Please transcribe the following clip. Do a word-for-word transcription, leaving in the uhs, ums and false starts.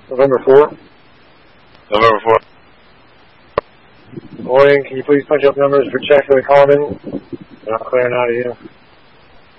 November fourth. November fourth. Morning, can you please punch up numbers for checks that are calling in? And I'll clear them out of you.